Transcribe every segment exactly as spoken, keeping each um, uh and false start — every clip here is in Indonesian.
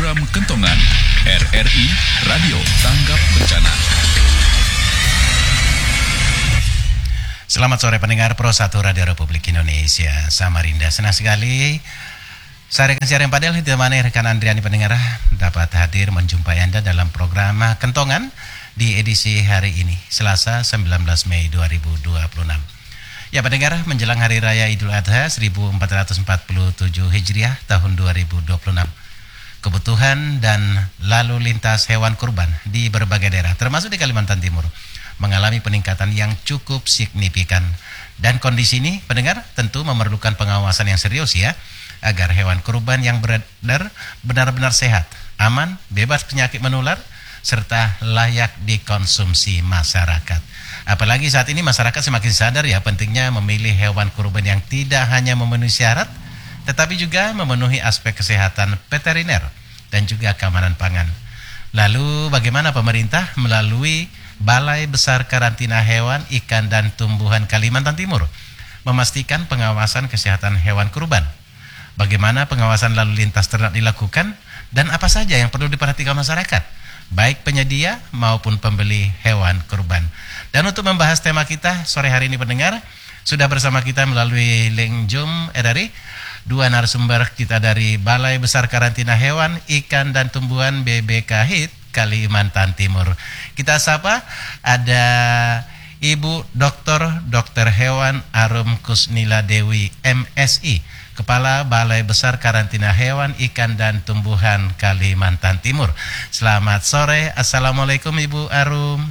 Program Kentongan R R I Radio Tanggap Bencana. Selamat sore pendengar Pro satu Radio Republik Indonesia Samarinda. Senang sekali saya rekan siaran Padel ditemani rekan Andriani pendengar dapat hadir menjumpai Anda dalam program Kentongan di edisi hari ini, Selasa sembilan belas Mei dua ribu dua puluh enam. Ya pendengar, menjelang Hari Raya Idul Adha seribu empat ratus empat puluh tujuh Hijriah tahun dua ribu dua puluh enam, kebutuhan dan lalu lintas hewan kurban di berbagai daerah, termasuk di Kalimantan Timur, mengalami peningkatan yang cukup signifikan. Dan kondisi ini, pendengar, tentu memerlukan pengawasan yang serius ya, agar hewan kurban yang beredar benar-benar sehat, aman, bebas penyakit menular, serta layak dikonsumsi masyarakat. Apalagi saat ini masyarakat semakin sadar ya pentingnya memilih hewan kurban yang tidak hanya memenuhi syarat, tetapi juga memenuhi aspek kesehatan veteriner dan juga keamanan pangan. Lalu bagaimana pemerintah melalui Balai Besar Karantina Hewan, Ikan dan Tumbuhan Kalimantan Timur memastikan pengawasan kesehatan hewan kurban? Bagaimana pengawasan lalu lintas ternak dilakukan dan apa saja yang perlu diperhatikan masyarakat, baik penyedia maupun pembeli hewan kurban? Dan untuk membahas tema kita sore hari ini pendengar, sudah bersama kita melalui link Zoom R R I dua narasumber kita dari Balai Besar Karantina Hewan, Ikan dan Tumbuhan B B K H I T Kalimantan Timur. Kita sapa ada Ibu Doktor Dokter Hewan Arum Kusnila Dewi M Si, Kepala Balai Besar Karantina Hewan, Ikan dan Tumbuhan Kalimantan Timur. Selamat sore, Assalamualaikum Ibu Arum.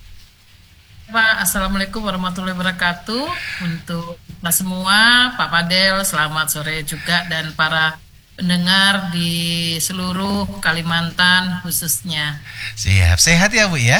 Pak, Assalamualaikum warahmatullahi wabarakatuh. Untuk kita semua, Pak Padel, selamat sore juga, dan para pendengar di seluruh Kalimantan khususnya. Siap, sehat ya Bu ya?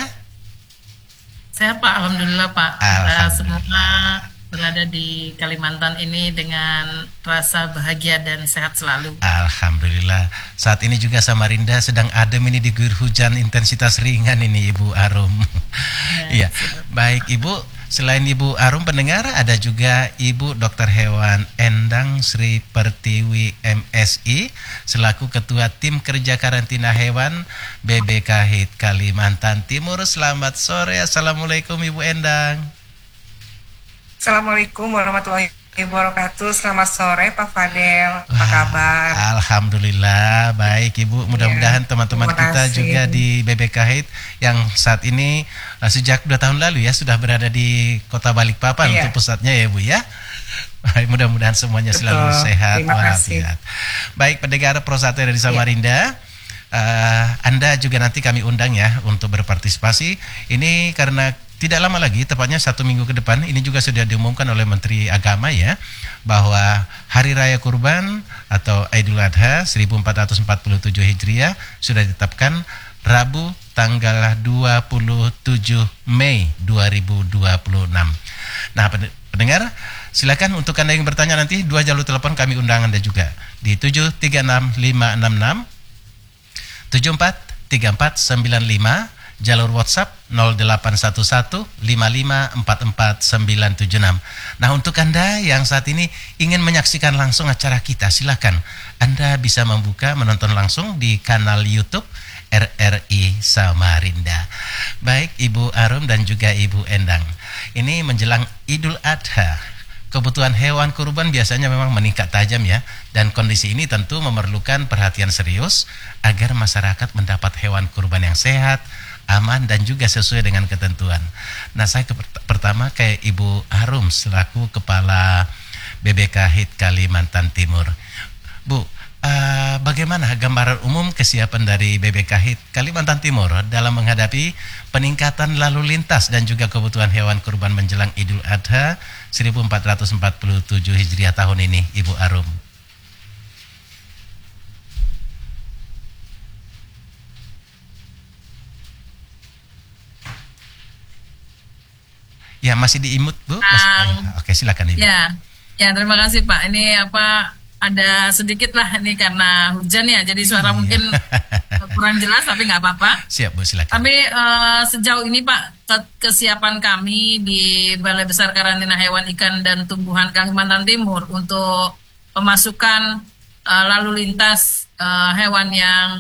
Sehat Pak, Alhamdulillah Pak. Alhamdulillah. Kita semua berada di Kalimantan ini dengan rasa bahagia dan sehat selalu. Alhamdulillah. Saat ini juga Samarinda sedang adem ini, diguyur hujan intensitas ringan ini Ibu Arum. Iya. Ya. Baik Ibu, selain Ibu Arum pendengar, ada juga Ibu Dokter Hewan Endang Sri Pertiwi M Si selaku Ketua Tim Kerja Karantina Hewan B B K H I T Kalimantan Timur. Selamat sore, Assalamualaikum Ibu Endang. Assalamualaikum warahmatullahi wabarakatuh. Selamat sore Pak Fadel. Apa kabar? Alhamdulillah baik Ibu. Mudah-mudahan ya, teman-teman kita juga di B B K H I T yang saat ini uh, sejak dua tahun lalu ya sudah berada di Kota Balikpapan ya, untuk pusatnya ya Bu ya. Baik, mudah-mudahan semuanya Betul. selalu sehat walafiat. Baik pendengar Pro satu dari Samarinda, ya. Uh, Anda juga nanti kami undang ya untuk berpartisipasi. Ini karena tidak lama lagi, tepatnya satu minggu ke depan, ini juga sudah diumumkan oleh Menteri Agama ya, bahwa Hari Raya Kurban atau Idul Adha seribu empat ratus empat puluh tujuh Hijriah sudah ditetapkan Rabu tanggal dua puluh tujuh Mei dua ribu dua puluh enam. Nah pendengar, silakan untuk Anda yang bertanya nanti, dua jalur telepon kami undang Anda juga di tujuh tiga enam lima enam enam, tujuh empat tiga empat sembilan lima, jalur WhatsApp nol delapan satu satu lima lima empat empat sembilan tujuh enam. Nah untuk Anda yang saat ini ingin menyaksikan langsung acara kita, silakan Anda bisa membuka menonton langsung di kanal YouTube R R I Samarinda. Baik Ibu Arum dan juga Ibu Endang, ini menjelang Idul Adha, kebutuhan hewan kurban biasanya memang meningkat tajam ya, dan kondisi ini tentu memerlukan perhatian serius agar masyarakat mendapat hewan kurban yang sehat, aman dan juga sesuai dengan ketentuan. Nah saya ke, pertama ke Ibu Arum selaku Kepala B B K H I T Kalimantan Timur. Bu, uh, bagaimana gambaran umum kesiapan dari B B K H I T Kalimantan Timur dalam menghadapi peningkatan lalu lintas dan juga kebutuhan hewan kurban menjelang Idul Adha seribu empat ratus empat puluh tujuh Hijriah tahun ini, Ibu Arum? Ya, masih diimut Bu? Masih, um, oke, silakan Ibu. Ya, ya terima kasih Pak. Ini apa, ada sedikit lah ini karena hujan ya, jadi suara iya. mungkin kurang jelas, tapi nggak apa-apa. Siap Bu, silakan. Tapi uh, sejauh ini Pak, kesiapan kami di Balai Besar Karantina Hewan, Ikan dan Tumbuhan Kalimantan Timur untuk pemasukan uh, lalu lintas uh, hewan yang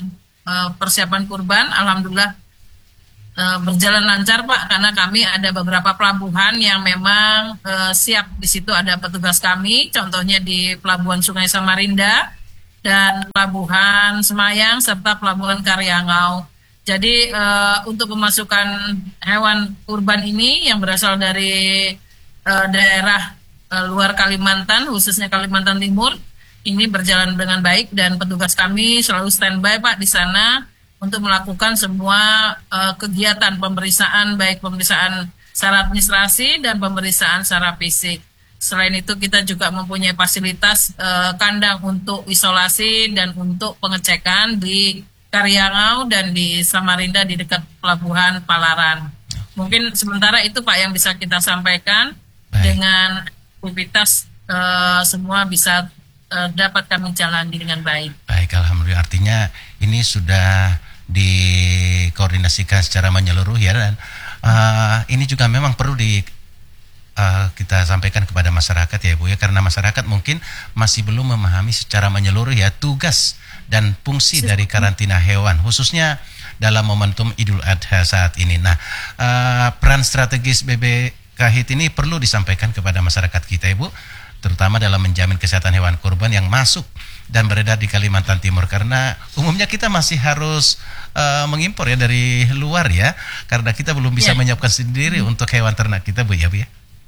uh, persiapan kurban, alhamdulillah uh, berjalan lancar Pak, karena kami ada beberapa pelabuhan yang memang uh, siap. Di situ ada petugas kami, contohnya di Pelabuhan Sungai Samarinda dan Pelabuhan Semayang serta Pelabuhan Karyangau. Jadi uh, untuk pemasukan hewan kurban ini yang berasal dari uh, daerah uh, luar Kalimantan, khususnya Kalimantan Timur, ini berjalan dengan baik dan petugas kami selalu standby Pak di sana untuk melakukan semua uh, kegiatan pemeriksaan, baik pemeriksaan secara administrasi dan pemeriksaan secara fisik. Selain itu kita juga mempunyai fasilitas uh, kandang untuk isolasi dan untuk pengecekan di Karyangau dan di Samarinda di dekat Pelabuhan Palaran. Mungkin sementara itu Pak yang bisa kita sampaikan. Baik. Dengan aktivitas uh, semua bisa uh, dapat kami jalani dengan baik. Baik, alhamdulillah. Artinya ini sudah dikoordinasikan secara menyeluruh ya, dan uh, ini juga memang perlu di Uh, kita sampaikan kepada masyarakat ya Bu ya, karena masyarakat mungkin masih belum memahami secara menyeluruh ya tugas dan fungsi dari karantina hewan khususnya dalam momentum Idul Adha saat ini. Nah, uh, peran strategis B B K H I T ini perlu disampaikan kepada masyarakat kita Ibu, terutama dalam menjamin kesehatan hewan kurban yang masuk dan beredar di Kalimantan Timur, karena umumnya kita masih harus uh, mengimpor ya dari luar ya, karena kita belum bisa ya. menyiapkan sendiri hmm. untuk hewan ternak kita Bu ya Bu ya.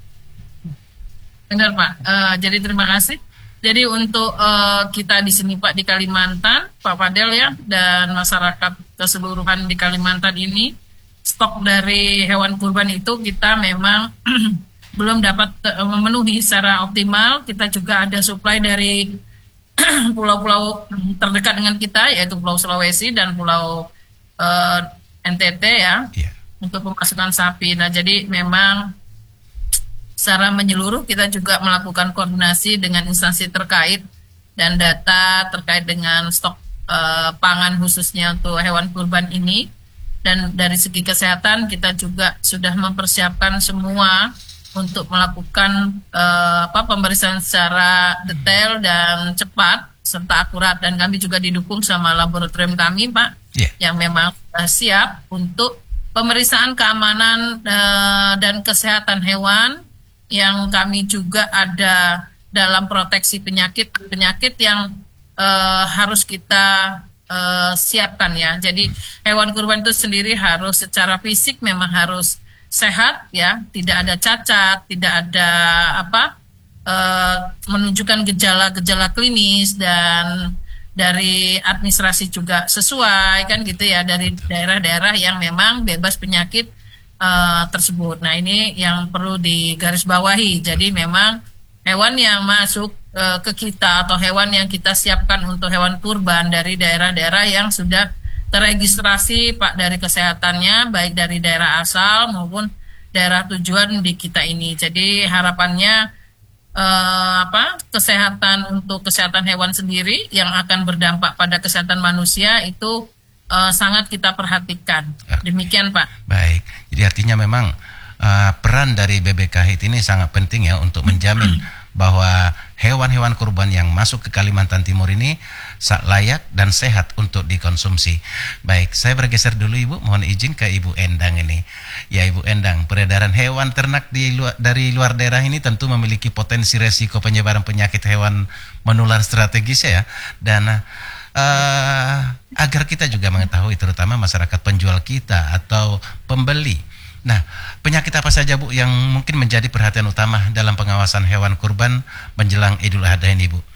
Benar Pak, uh, jadi terima kasih. Jadi untuk uh, kita di sini Pak di Kalimantan, Pak Fadel ya, dan masyarakat keseluruhan di Kalimantan ini, stok dari hewan kurban itu kita memang belum dapat uh, memenuhi secara optimal. Kita juga ada supply dari pulau-pulau terdekat dengan kita, yaitu Pulau Sulawesi dan Pulau uh, N T T ya, yeah. untuk pemasukan sapi. Nah jadi memang secara menyeluruh kita juga melakukan koordinasi dengan instansi terkait dan data terkait dengan stok uh, pangan khususnya untuk hewan kurban ini. Dan dari segi kesehatan kita juga sudah mempersiapkan semua untuk melakukan uh, apa pemeriksaan secara detail dan cepat serta akurat, dan kami juga didukung sama laboratorium kami Pak yeah. yang memang uh, siap untuk pemeriksaan keamanan uh, dan kesehatan hewan, yang kami juga ada dalam proteksi penyakit penyakit yang uh, harus kita uh, siapkan ya. Jadi hewan kurban itu sendiri harus secara fisik memang harus sehat ya, tidak ada cacat, tidak ada apa uh, menunjukkan gejala-gejala klinis, dan dari administrasi juga sesuai kan gitu ya, dari daerah-daerah yang memang bebas penyakit Uh, tersebut. Nah ini yang perlu digarisbawahi. Jadi memang hewan yang masuk uh, ke kita atau hewan yang kita siapkan untuk hewan kurban dari daerah-daerah yang sudah terregistrasi Pak dari kesehatannya, baik dari daerah asal maupun daerah tujuan di kita ini. Jadi harapannya uh, apa kesehatan untuk kesehatan hewan sendiri yang akan berdampak pada kesehatan manusia itu Uh, sangat kita perhatikan. Demikian Pak. Baik, jadi artinya memang uh, peran dari B B K H I T ini sangat penting ya untuk menjamin bahwa hewan-hewan kurban yang masuk ke Kalimantan Timur ini layak dan sehat untuk dikonsumsi. Baik, saya bergeser dulu Ibu, mohon izin ke Ibu Endang ini. Ya Ibu Endang, peredaran hewan ternak di luar, dari luar daerah ini tentu memiliki potensi resiko penyebaran penyakit hewan menular strategis ya, dan Uh, agar kita juga mengetahui, terutama masyarakat penjual kita atau pembeli. Nah, penyakit apa saja Bu yang mungkin menjadi perhatian utama dalam pengawasan hewan kurban menjelang Idul Adha ini Bu?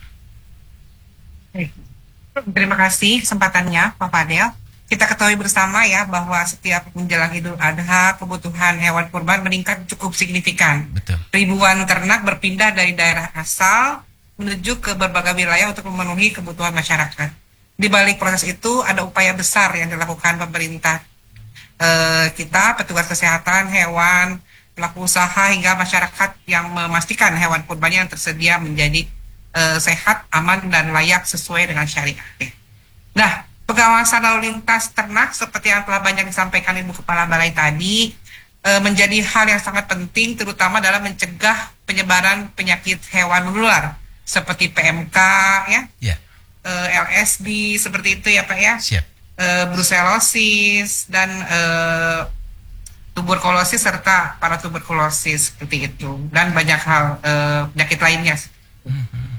Terima kasih kesempatannya Pak Fadel. Kita ketahui bersama ya bahwa setiap menjelang Idul Adha kebutuhan hewan kurban meningkat cukup signifikan. Betul. Ribuan ternak berpindah dari daerah asal menuju ke berbagai wilayah untuk memenuhi kebutuhan masyarakat. Di balik proses itu ada upaya besar yang dilakukan pemerintah e, kita, petugas kesehatan hewan, pelaku usaha hingga masyarakat yang memastikan hewan kurban yang tersedia menjadi e, sehat, aman, dan layak sesuai dengan syariat. Nah, pengawasan lalu lintas ternak seperti yang telah banyak disampaikan Ibu Kepala Balai tadi e, menjadi hal yang sangat penting, terutama dalam mencegah penyebaran penyakit hewan menular seperti P M K ya. Yeah. L S D seperti itu ya Pak ya. Siap. uh, brucellosis dan uh, tuberkulosis serta paratuberkulosis seperti itu, dan banyak hal uh, penyakit lainnya. Mm-hmm.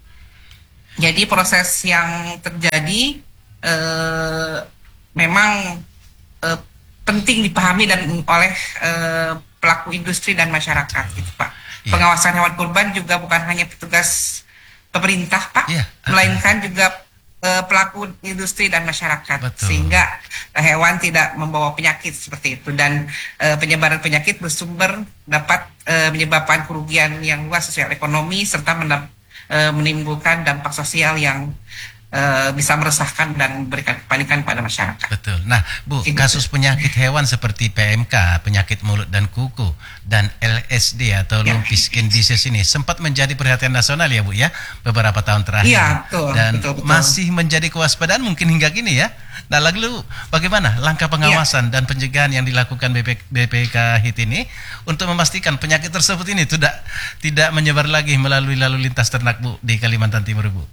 Jadi proses yang terjadi uh, memang uh, penting dipahami dan oleh uh, pelaku industri dan masyarakat, gitu Pak. Yeah. Pengawasan hewan kurban juga bukan hanya petugas pemerintah, Pak, yeah. uh-huh. melainkan juga uh, pelaku industri dan masyarakat. Betul. Sehingga uh, hewan tidak membawa penyakit seperti itu, dan uh, penyebaran penyakit bersumber dapat uh, menyebabkan kerugian yang luas sosial ekonomi serta mendap- uh, menimbulkan dampak sosial yang Uh, bisa meresahkan dan memberikan kepanikan pada masyarakat. Betul. Nah, Bu, gitu. Kasus penyakit hewan seperti P M K, penyakit mulut dan kuku, dan L S D atau ya. Lumpy Skin Disease ini sempat menjadi perhatian nasional ya Bu ya, beberapa tahun terakhir. Iya, betul. Dan betul, betul. masih menjadi kewaspadaan mungkin hingga kini ya. Nah, lalu bagaimana langkah pengawasan ya. dan pencegahan yang dilakukan B P K H I T ini untuk memastikan penyakit tersebut ini tidak tidak menyebar lagi melalui lalu lintas ternak Bu di Kalimantan Timur, Bu?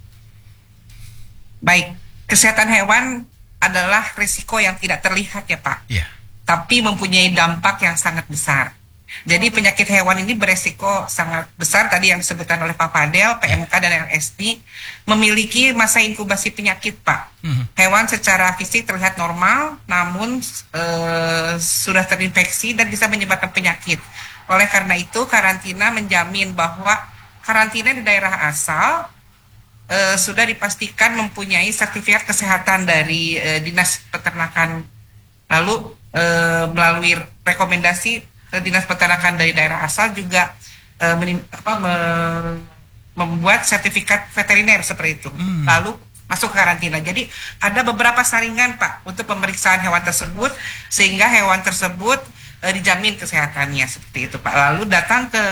Baik, kesehatan hewan adalah risiko yang tidak terlihat ya Pak, yeah. tapi mempunyai dampak yang sangat besar. Jadi penyakit hewan ini beresiko sangat besar, tadi yang disebutkan oleh Pak Fadel, P M K dan L S D memiliki masa inkubasi penyakit Pak. Mm-hmm. Hewan secara fisik terlihat normal, namun uh, sudah terinfeksi dan bisa menyebabkan penyakit. Oleh karena itu, karantina menjamin bahwa karantina di daerah asal Uh, sudah dipastikan mempunyai sertifikat kesehatan dari uh, Dinas Peternakan, lalu uh, melalui rekomendasi uh, Dinas Peternakan dari daerah asal juga uh, menim- apa, me- membuat sertifikat veteriner seperti itu, hmm. lalu masuk ke karantina. Jadi ada beberapa saringan Pak untuk pemeriksaan hewan tersebut sehingga hewan tersebut uh, dijamin kesehatannya seperti itu Pak. Lalu datang ke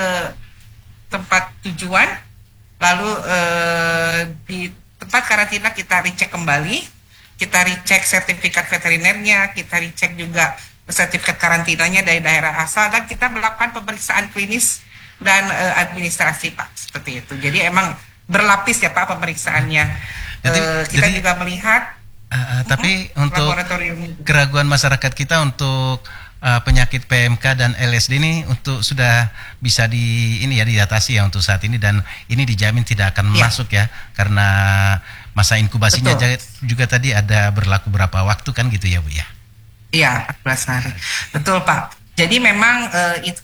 tempat tujuan. Lalu eh, di tempat karantina kita recheck kembali, kita recheck sertifikat veterinernya, kita recheck juga sertifikat karantinanya dari daerah asal, dan kita melakukan pemeriksaan klinis dan eh, administrasi Pak, seperti itu. Jadi emang berlapis ya Pak pemeriksaannya. Jadi, eh, kita jadi, juga melihat. Uh, uh, tapi uh, untuk keraguan masyarakat kita untuk Uh, penyakit P M K dan L S D ini untuk sudah bisa di ini ya diatasi ya untuk saat ini, dan ini dijamin tidak akan ya. masuk ya karena masa inkubasinya juga, juga tadi ada berlaku berapa waktu kan gitu ya Bu ya? Iya, empat belas hari. Betul Pak. Jadi memang uh, itu,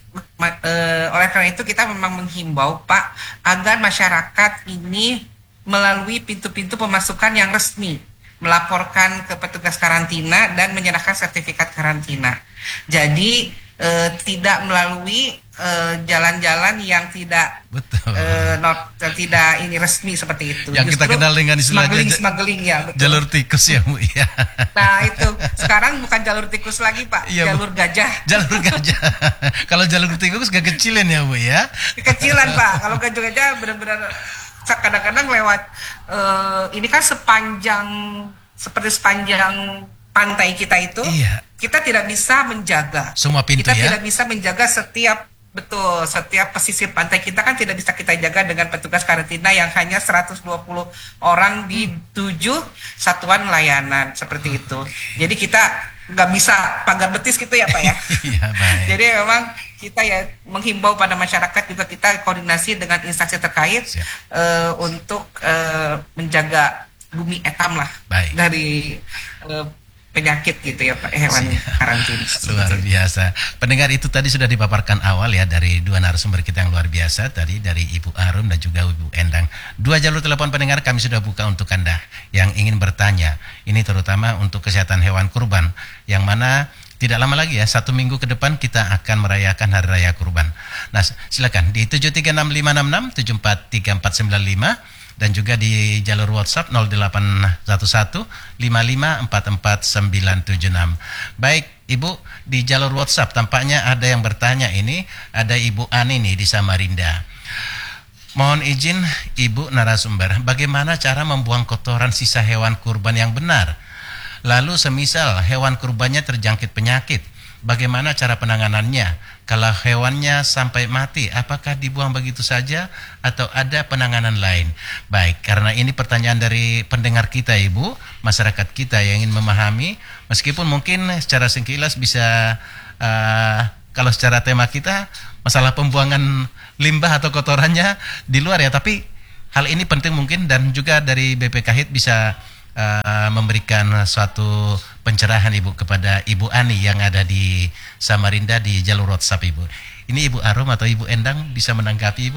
uh, oleh karena itu kita memang menghimbau Pak agar masyarakat ini melalui pintu-pintu pemasukan yang resmi melaporkan ke petugas karantina dan menyerahkan sertifikat karantina. Jadi eh, tidak melalui eh, jalan-jalan yang tidak betul. Eh, not, tidak ini resmi seperti itu. Yang justru kita kenal dengan istilah smuggling, smuggling ya, betul. Jalur tikus ya Bu ya. Nah itu sekarang bukan jalur tikus lagi Pak, iya, jalur Bu. gajah. Jalur gajah. Kalau jalur tikus gak kecilin ya Bu ya. Kecilan Pak. Kalau gajah-gajah benar-benar kadang-kadang lewat uh, ini kan sepanjang seperti sepanjang pantai kita itu, iya. kita tidak bisa menjaga semua pintu kita ya? tidak bisa menjaga setiap betul setiap pesisir pantai kita kan tidak bisa kita jaga dengan petugas karantina yang hanya seratus dua puluh orang di tujuh satuan layanan seperti itu. Jadi kita nggak bisa pagar betis gitu ya Pak ya. Iya, baik. Jadi memang kita ya menghimbau pada masyarakat juga kita koordinasi dengan instansi terkait uh, untuk uh, menjaga bumi etam lah baik. dari uh, penyakit gitu ya Pak, hewan karantina. Luar biasa. Pendengar, itu tadi sudah dipaparkan awal ya dari dua narasumber kita yang luar biasa tadi, dari Ibu Arum dan juga Ibu Endang. Dua jalur telepon pendengar kami sudah buka untuk Anda yang ingin bertanya. Ini terutama untuk kesehatan hewan kurban, yang mana tidak lama lagi ya, satu minggu ke depan kita akan merayakan Hari Raya Kurban. Nah, silakan di tujuh tiga enam lima enam enam tujuh empat tiga empat sembilan lima dan juga di jalur WhatsApp nol delapan satu satu lima lima empat empat sembilan tujuh enam. Baik, Ibu, di jalur WhatsApp tampaknya ada yang bertanya ini, ada Ibu Ani nih di Samarinda. Mohon izin Ibu narasumber, bagaimana cara membuang kotoran sisa hewan kurban yang benar? Lalu semisal hewan kurbannya terjangkit penyakit, bagaimana cara penanganannya? kalau hewannya sampai mati, apakah dibuang begitu saja atau ada penanganan lain? Baik, karena ini pertanyaan dari pendengar kita Ibu, masyarakat kita yang ingin memahami, meskipun mungkin secara sekilas bisa, uh, kalau secara tema kita, masalah pembuangan limbah atau kotorannya di luar ya, tapi hal ini penting mungkin, dan juga dari B P K H I T bisa Uh, memberikan suatu pencerahan Ibu kepada Ibu Ani yang ada di Samarinda di jalur WhatsApp Ibu. Ini Ibu Arum atau Ibu Endang bisa menanggapi Ibu?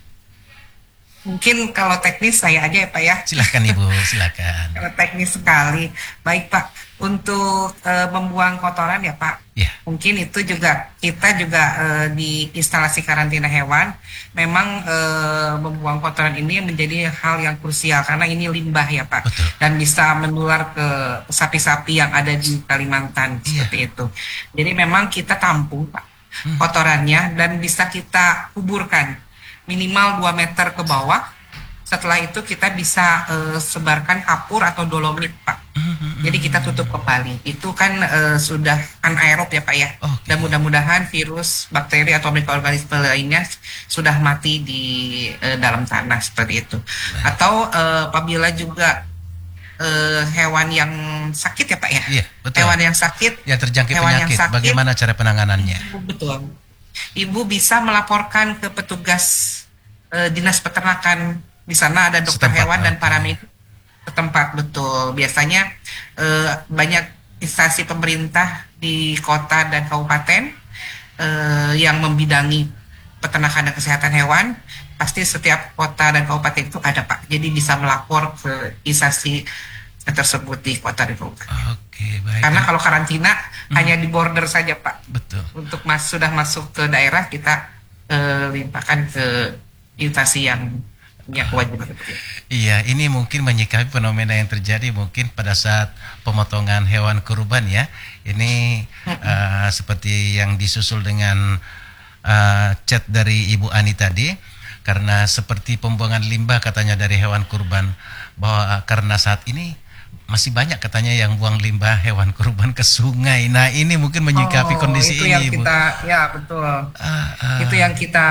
Mungkin kalau teknis saya aja ya Pak ya. Silakan Ibu, silakan. Kalau teknis sekali. Baik Pak, untuk uh, membuang kotoran ya Pak. Ya. Mungkin itu juga kita juga uh, di instalasi karantina hewan memang uh, membuang kotoran ini menjadi hal yang krusial karena ini limbah ya Pak. Betul. Dan bisa menular ke sapi-sapi yang ada di Kalimantan Ya. seperti itu. Jadi memang kita tampung Pak hmm. kotorannya dan bisa kita kuburkan minimal dua meter ke bawah. Setelah itu kita bisa uh, sebarkan kapur atau dolomit Pak. Jadi kita tutup kembali. Itu kan uh, sudah anaerob ya Pak ya. Okay. Dan mudah-mudahan virus, bakteri atau mikroorganisme lainnya sudah mati di uh, dalam tanah seperti itu. Atau uh, apabila juga uh, hewan yang sakit ya Pak ya. Iya, betul. Hewan yang sakit, yang terjangkit hewan penyakit, yang sakit, bagaimana cara penanganannya? Betul. Ibu bisa melaporkan ke petugas uh, dinas peternakan. Di sana ada dokter Setempat, hewan dan okay. paramedik setempat, betul. Biasanya uh, banyak instansi pemerintah di kota dan kabupaten uh, yang membidangi peternakan dan kesehatan hewan. Pasti setiap kota dan kabupaten itu ada Pak. Jadi bisa melapor ke instansi tersebut di kota dan kabupaten. Oke, baik. Karena kalau karantina hmm. hanya di border saja Pak. Betul. Untuk mas sudah masuk ke daerah kita uh, limpahkan ke instansi yang punya kewajiban. Iya, ini mungkin menyikapi fenomena yang terjadi mungkin pada saat pemotongan hewan kurban ya. Ini uh, seperti yang disusul dengan uh, chat dari Ibu Ani tadi, karena seperti pembuangan limbah katanya dari hewan kurban, bahwa uh, karena saat ini masih banyak katanya yang buang limbah hewan kurban ke sungai. Nah, ini mungkin menyikapi oh, kondisi itu ini, yang Ibu. kita, ya betul. Uh, uh, itu yang kita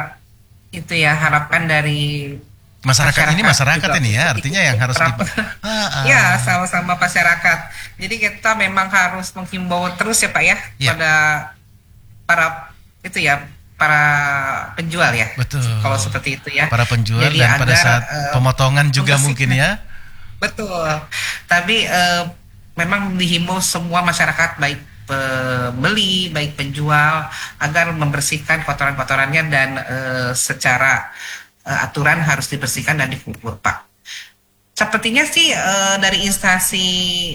itu ya harapkan dari masyarakat, masyarakat ini masyarakat juga, ini ya, artinya yang harus di, ah, ah. ya sama-sama masyarakat. Jadi kita memang harus menghimbau terus ya Pak ya, ya. pada para itu ya para penjual ya. Betul. Kalau seperti itu ya. Para penjual. Jadi dan agar, pada saat uh, pemotongan juga mungkin ya. Betul. Tapi uh, memang dihimbau semua masyarakat baik pembeli baik penjual agar membersihkan kotoran-kotorannya dan uh, secara uh, aturan harus dibersihkan dan dikubur Pak. Sepertinya sih uh, dari instansi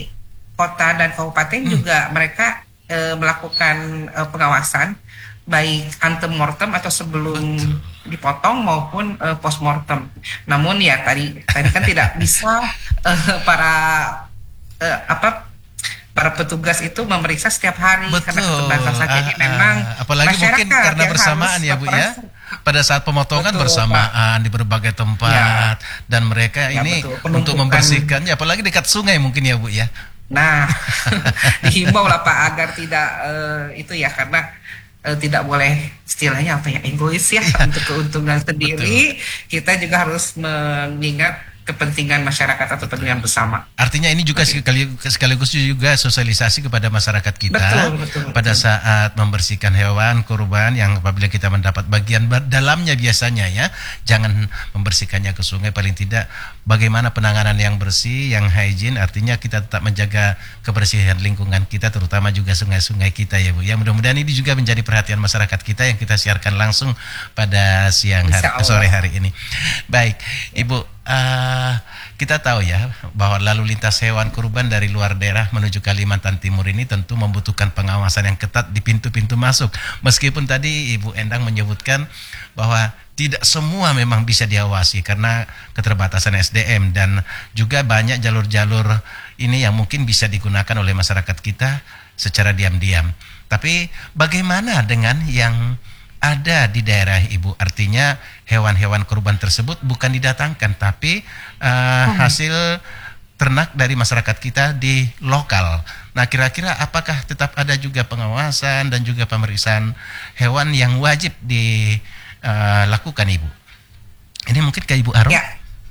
kota dan kabupaten hmm. juga mereka uh, melakukan uh, pengawasan baik antemortem atau sebelum Betul. dipotong maupun uh, postmortem. Namun ya tadi tadi kan tidak bisa uh, para uh, apa para petugas itu memeriksa setiap hari. Betul. Karena keterbatasan saja ah, ini memang apalagi mungkin karena bersamaan ya Bu ya, pada saat pemotongan betul, bersamaan Pak. Di berbagai tempat ya. Dan mereka ya, ini untuk membersihkannya apalagi dekat sungai mungkin ya Bu ya. Nah dihimbau lah Pak agar tidak uh, itu ya karena uh, tidak boleh istilahnya apa ya egois ya, ya. Untuk keuntungan sendiri. Betul. Kita juga harus mengingat kepentingan masyarakat atau kepentingan bersama. Artinya ini juga sekali, sekaligus juga sosialisasi kepada masyarakat kita betul, betul, pada betul. Saat membersihkan hewan kurban yang apabila kita mendapat bagian dalamnya biasanya ya, jangan membersihkannya ke sungai, paling tidak bagaimana penanganan yang bersih, yang hygiene, artinya kita tetap menjaga kebersihan lingkungan kita terutama juga sungai-sungai kita ya Bu. Ya mudah-mudahan ini juga menjadi perhatian masyarakat kita yang kita siarkan langsung pada siang hari, sore hari ini. Baik, Ibu. Uh, kita tahu ya bahwa lalu lintas hewan kurban dari luar daerah menuju Kalimantan Timur ini tentu membutuhkan pengawasan yang ketat di pintu-pintu masuk. Meskipun tadi Ibu Endang menyebutkan bahwa tidak semua memang bisa diawasi karena keterbatasan S D M dan juga banyak jalur-jalur ini yang mungkin bisa digunakan oleh masyarakat kita secara diam-diam. Tapi bagaimana dengan yang ada di daerah Ibu, artinya hewan-hewan kurban tersebut bukan didatangkan tapi uh, hmm. hasil ternak dari masyarakat kita di lokal. Nah, kira-kira apakah tetap ada juga pengawasan dan juga pemeriksaan hewan yang wajib dilakukan, uh, Ibu? Ini mungkin ke Ibu Arum. Ya.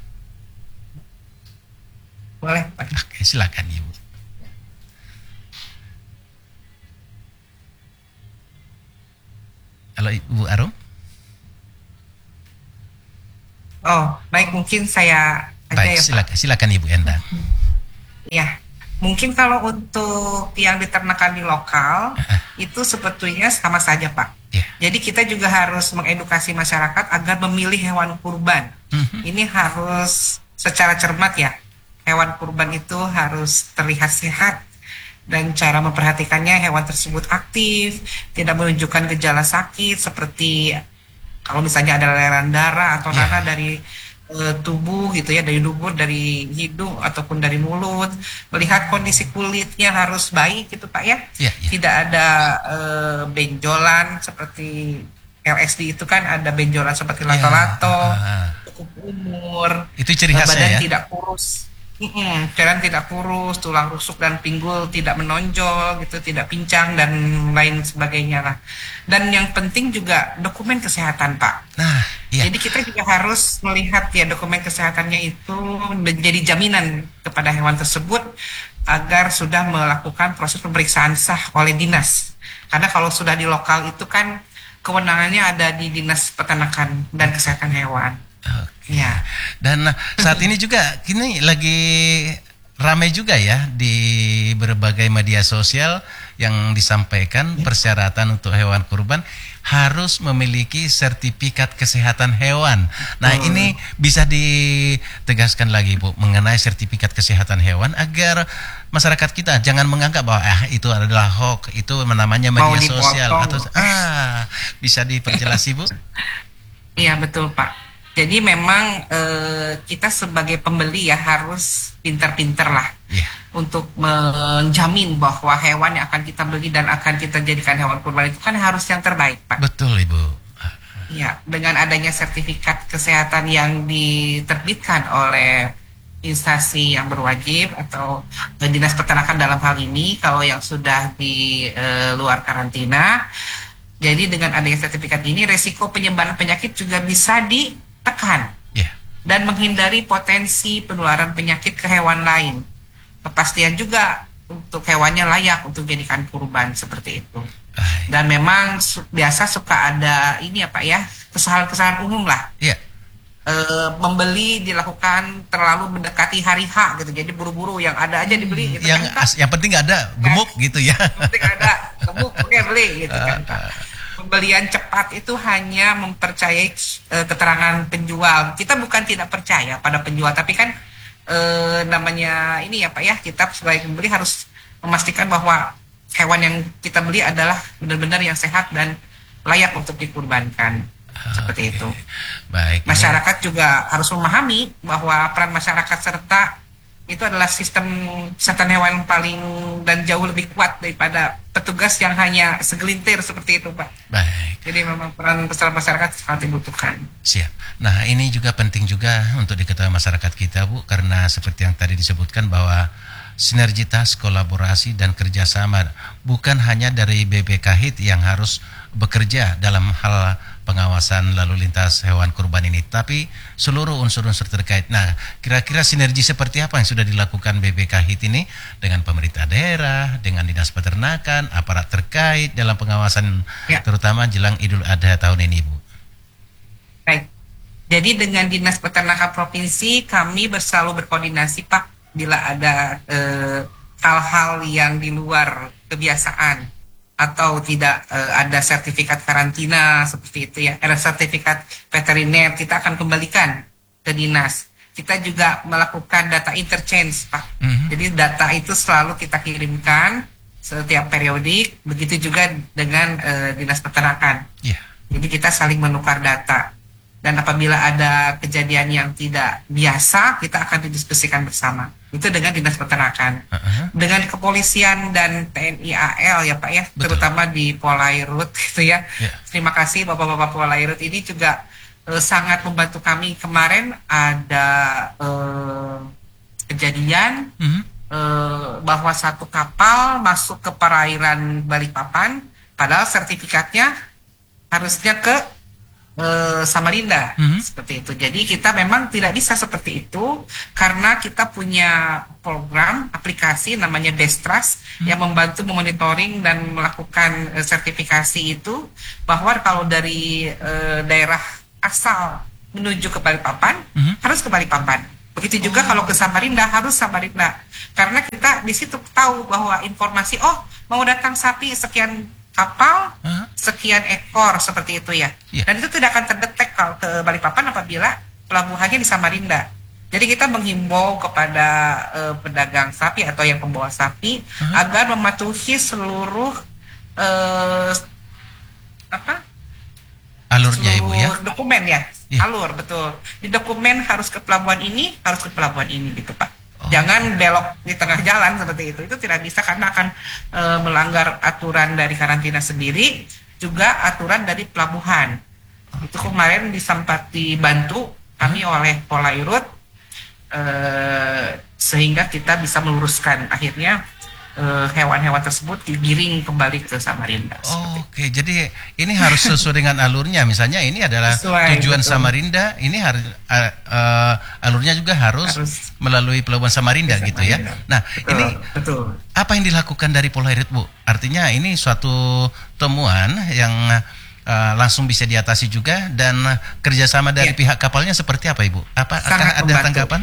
Boleh, Pak. Oke, silakan Ibu. Halo Ibu Arum. Oh, baik, mungkin saya aja Baik, ya, silakan, Pak. silakan Ibu Endang. Ya, mungkin kalau untuk yang diternakan di lokal itu sebetulnya sama saja, Pak. Yeah. Jadi kita juga harus mengedukasi masyarakat agar memilih hewan kurban. Mm-hmm. Ini harus secara cermat ya. Hewan kurban itu harus terlihat sehat, dan cara memperhatikannya hewan tersebut aktif, tidak menunjukkan gejala sakit seperti kalau misalnya ada aliran darah atau Yeah. nanah dari e, tubuh gitu ya, dari dubur, dari hidung ataupun dari mulut. Melihat kondisi kulitnya harus baik gitu Pak ya. Yeah, yeah. Tidak ada e, benjolan seperti L S D itu kan ada benjolan seperti lato-lato, Yeah. cukup umur, Itu ciri khasnya badan ya. tidak kurus. Mm-mm, jalan tidak kurus, tulang rusuk dan pinggul tidak menonjol gitu, tidak pincang dan lain sebagainya lah. Dan yang penting juga dokumen kesehatan Pak. Nah, iya. Jadi kita juga harus melihat ya dokumen kesehatannya itu menjadi jaminan kepada hewan tersebut agar sudah melakukan proses pemeriksaan sah oleh dinas. Karena kalau sudah di lokal itu kan kewenangannya ada di Dinas Peternakan dan Kesehatan Hewan. Oke. Ya. Dan saat ini juga kini lagi ramai juga ya di berbagai media sosial yang disampaikan persyaratan untuk hewan kurban harus memiliki sertifikat kesehatan hewan. Nah, Hmm. ini bisa ditegaskan lagi Bu mengenai sertifikat kesehatan hewan agar masyarakat kita jangan menganggap bahwa ah itu adalah hoax, itu namanya Mau media sosial dipotong. atau ah bisa diperjelas Ibu? Iya betul Pak. Jadi memang eh, kita sebagai pembeli ya harus pintar-pintar lah Yeah. untuk menjamin bahwa hewan yang akan kita beli dan akan kita jadikan hewan kurban itu kan harus yang terbaik Pak. Betul Ibu. Ya, dengan adanya sertifikat kesehatan yang diterbitkan oleh instansi yang berwajib atau eh, Dinas Peternakan dalam hal ini, kalau yang sudah di eh, luar karantina. Jadi dengan adanya sertifikat ini resiko penyebaran penyakit juga bisa ditekan Yeah. dan menghindari potensi penularan penyakit ke hewan lain. Kepastian juga untuk hewannya layak untuk dijadikan kurban seperti itu. Ah, Dan memang su- biasa suka ada ini ya Pak ya, kesalahan-kesalahan umum lah. Iya. E, membeli dilakukan terlalu mendekati hari H gitu, jadi buru-buru yang ada aja dibeli gitu yang kan Pak. as- yang penting ada gemuk gitu ya. Penting ada gemuk, oke beli gitu kan Pak. Pembelian cepat itu hanya mempercayai eh, keterangan penjual. Kita bukan tidak percaya pada penjual, tapi kan eh, namanya ini ya Pak ya, kita sebagai pembeli harus memastikan bahwa hewan yang kita beli adalah benar-benar yang sehat dan layak untuk dikurbankan. Seperti Oke. itu. Baik. Masyarakat juga harus memahami bahwa peran masyarakat serta itu adalah sistem kesehatan hewan paling dan jauh lebih kuat daripada petugas yang hanya segelintir seperti itu Pak. Baik. Jadi memang peran besar masyarakat sangat dibutuhkan. Siap. Nah, ini juga penting juga untuk diketahui masyarakat kita, Bu, karena seperti yang tadi disebutkan bahwa sinergitas, kolaborasi, dan kerjasama bukan hanya dari B P K H I T yang harus bekerja dalam hal pengawasan lalu lintas hewan kurban ini, tapi seluruh unsur-unsur terkait. Nah, kira-kira sinergi seperti apa yang sudah dilakukan B P K H I T ini dengan pemerintah daerah, dengan dinas peternakan, aparat terkait dalam pengawasan Ya. terutama jelang Idul Adha tahun ini, Bu? Baik. Jadi dengan Dinas Peternakan Provinsi kami selalu berkoordinasi Pak bila ada eh, hal-hal yang di luar kebiasaan atau tidak eh, ada sertifikat karantina seperti itu ya, ada sertifikat veteriner, kita akan kembalikan ke dinas. Kita juga melakukan data interchange Pak. Mhm. Jadi data itu selalu kita kirimkan setiap periodik, begitu juga dengan eh, Dinas Peternakan. Iya. Jadi kita saling menukar data. Dan apabila ada kejadian yang tidak biasa, kita akan didiskusikan bersama. Itu dengan Dinas Peternakan. Uh-huh. Dengan kepolisian dan T N I A L ya Pak ya, Betul. terutama di Polairut gitu ya. Ya. Terima kasih Bapak-Bapak Polairut ini juga eh, sangat membantu kami. Kemarin ada eh, kejadian Mhm. eh, bahwa satu kapal masuk ke perairan Balikpapan, padahal sertifikatnya harusnya ke eh, Samarinda, Mhm. seperti itu. Jadi kita memang tidak bisa seperti itu karena kita punya program aplikasi namanya Bestras yang membantu memonitoring dan melakukan eh, sertifikasi itu, bahwa kalau dari eh, daerah asal menuju ke Balikpapan Mhm. harus ke Balikpapan. Begitu juga kalau ke Samarinda harus Samarinda. Karena kita di situ tahu bahwa informasi, oh mau datang sapi sekian kapal, Hah? sekian ekor, seperti itu ya. Iya. Dan itu tidak akan terdetek kalau ke Balikpapan apabila pelabuhannya di Samarinda. Jadi kita menghimbau kepada eh, pedagang sapi atau yang pembawa sapi Hah? agar mematuhi seluruh eh, apa? Alurnya Ibu ya. seluruh dokumen ya. Iya. Alur, betul. Di dokumen harus ke pelabuhan ini, harus ke pelabuhan ini gitu Pak. Oh. Jangan belok di tengah jalan seperti itu. Itu tidak bisa karena akan e, melanggar aturan dari karantina sendiri, juga aturan dari pelabuhan. Itu kemarin disempat dibantu kami oleh Polairut, e, sehingga kita bisa meluruskan akhirnya e, hewan-hewan tersebut digiring kembali ke Samarinda. Oh, Oke, jadi ini harus sesuai dengan alurnya. Misalnya ini adalah Sesuai, tujuan betul. Samarinda, ini harus uh, uh, alurnya juga harus, Harus. melalui pelabuhan Samarinda gitu ya. Samarinda. Nah, Betul, ini betul. apa yang dilakukan dari Polairut Bu? Artinya ini suatu temuan yang uh, langsung bisa diatasi juga, dan uh, kerjasama dari Iya. pihak kapalnya seperti apa Ibu? Apa akan Sangat ada membantu. tanggapan?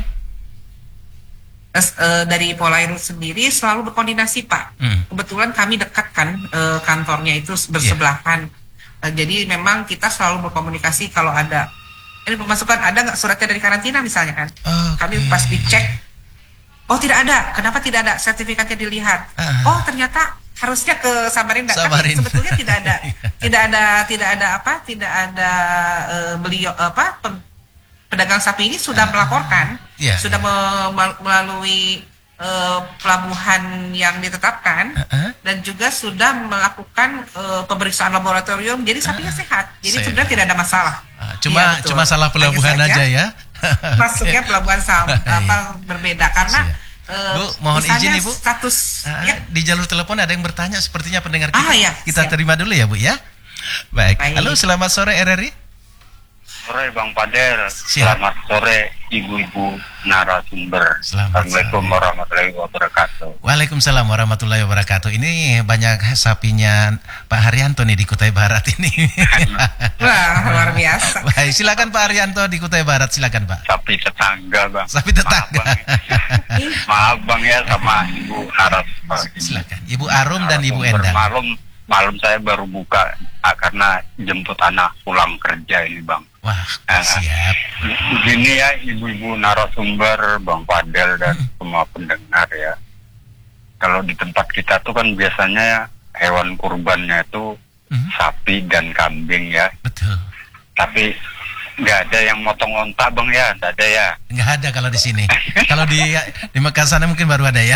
Terus, eh, dari Polairut sendiri selalu berkoordinasi Pak. Hmm. Kebetulan kami dekat kan eh, kantornya itu bersebelahan. Eh, jadi memang kita selalu berkomunikasi kalau ada ini pemasukan, ada nggak suratnya dari karantina misalnya kan. Oke. Kami pas dicek, oh tidak ada. Kenapa tidak ada? Sertifikatnya dilihat. Ah. Oh ternyata harusnya ke Samarinda. Samarinda. Tapi sebetulnya tidak ada, tidak ada, tidak ada apa? Tidak ada eh, beliau apa? Pem- pedagang sapi ini sudah melaporkan, Iya, sudah iya. me- me- melalui eh, pelabuhan yang ditetapkan, Uh-uh. dan juga sudah melakukan eh, pemeriksaan laboratorium. Jadi sapinya sehat. Jadi Sehat. sebenarnya tidak ada masalah. Ah, cuma Iya, betul. cuma salah pelabuhan Hanya aja saja ya. Masuknya pelabuhan sama Iya. apa berbeda karena Siap. eh, Bu, mohon misalnya izin, Ibu. status Ah, ya. Di jalur telepon ada yang bertanya, sepertinya pendengar kita. Ah, iya, Kita siap. terima dulu ya Bu ya. Baik. Baik. Halo, selamat sore R R I. Sore Bang Padel, Siap. selamat sore ibu-ibu narasumber. Selamat Assalamualaikum sore. warahmatullahi wabarakatuh. Waalaikumsalam warahmatullahi wabarakatuh. Ini banyak sapinya Pak Haryanto nih di Kutai Barat ini. Wah, luar biasa. Baik, silakan Pak Haryanto di Kutai Barat, silakan Pak. Sapi tetangga Bang. Sapi tetangga. Maaf Bang, Maaf, bang ya sama ibu narasumber. Silakan. Ibu Arum dan Ibu Narasumber. Endang. Malam, malam saya baru buka ah, karena jemput anak pulang kerja ini Bang. Wah, Ah. siap. Begini ya ibu-ibu narasumber, Bang Padel dan semua pendengar ya. Kalau di tempat kita tuh kan biasanya hewan kurbannya itu Mhm. sapi dan kambing ya. Betul. Tapi nggak ada yang motong onta Bang ya, nggak ada ya. Nggak ada kalau di sini. Kalau di di Mekah sana mungkin baru ada ya.